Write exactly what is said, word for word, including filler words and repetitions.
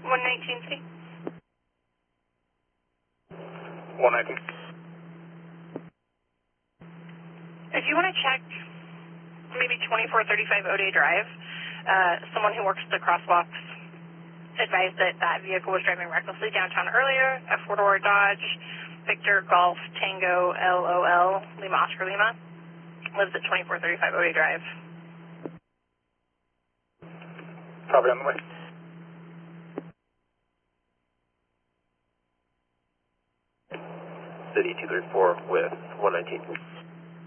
one nineteen C. one nineteen. If you want to check maybe twenty-four thirty-five O'Day Drive, uh, someone who works the crosswalks advised that that vehicle was driving recklessly downtown earlier, a four-door Dodge, Victor Golf Tango L O L, Lima Oscar Lima, lives at twenty-four thirty-five O'Day Drive. Probably on the way. City two thirty-four with one nineteen.